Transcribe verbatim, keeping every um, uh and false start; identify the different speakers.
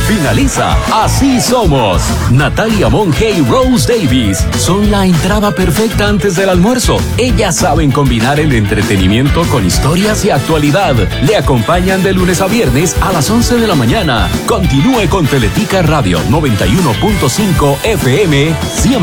Speaker 1: Finaliza Así Somos. Natalia Monge y Rose Davis son la entrada perfecta antes del almuerzo. Ellas saben combinar el entretenimiento con historias y actualidad. Le acompañan de lunes a viernes a las once de la mañana. Continúe con Teletica Radio noventa y uno punto cinco F M, siempre